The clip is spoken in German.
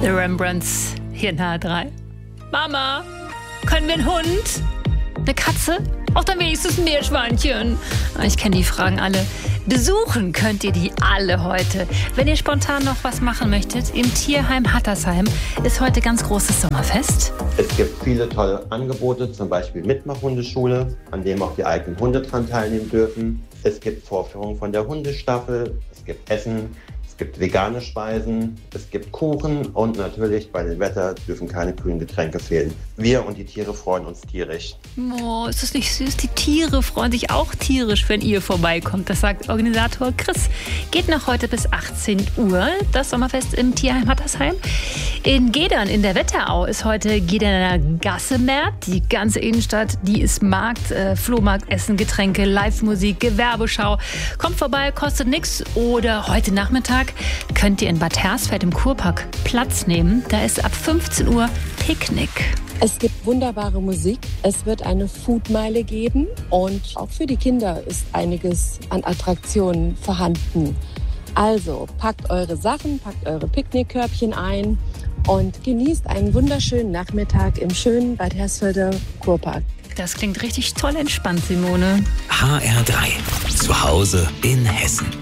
The Rembrandts hier in H3. Mama, können wir einen Hund? Eine Katze? Auch dann wenigstens ein Meerschweinchen. Ich kenne die Fragen alle. Besuchen könnt ihr die alle heute. Wenn ihr spontan noch was machen möchtet, im Tierheim Hattersheim ist heute ganz großes Sommerfest. Es gibt viele tolle Angebote, zum Beispiel Mitmachhundeschule, an dem auch die eigenen Hunde dran teilnehmen dürfen. Es gibt Vorführungen von der Hundestaffel, es gibt Essen, es gibt vegane Speisen, es gibt Kuchen und natürlich bei dem Wetter dürfen keine kühlen Getränke fehlen. Wir und die Tiere freuen uns tierisch. Oh, ist das nicht süß? Die Tiere freuen sich auch tierisch, wenn ihr vorbeikommt. Das sagt Organisator Chris. Geht noch heute bis 18 Uhr, das Sommerfest im Tierheim Hattersheim. In Gedern in der Wetterau ist heute Gederner Gassemärt. Die ganze Innenstadt, die ist Markt, Flohmarkt, Essen, Getränke, Live-Musik, Gewerbeschau. Kommt vorbei, kostet nichts. Oder heute Nachmittag könnt ihr in Bad Hersfeld im Kurpark Platz nehmen. Da ist ab 15 Uhr Picknick. Es gibt wunderbare Musik. Es wird eine Foodmeile geben und auch für die Kinder ist einiges an Attraktionen vorhanden. Also packt eure Sachen, packt eure Picknickkörbchen ein und genießt einen wunderschönen Nachmittag im schönen Bad Hersfelder Kurpark. Das klingt richtig toll entspannt, Simone. HR3. Zu Hause in Hessen.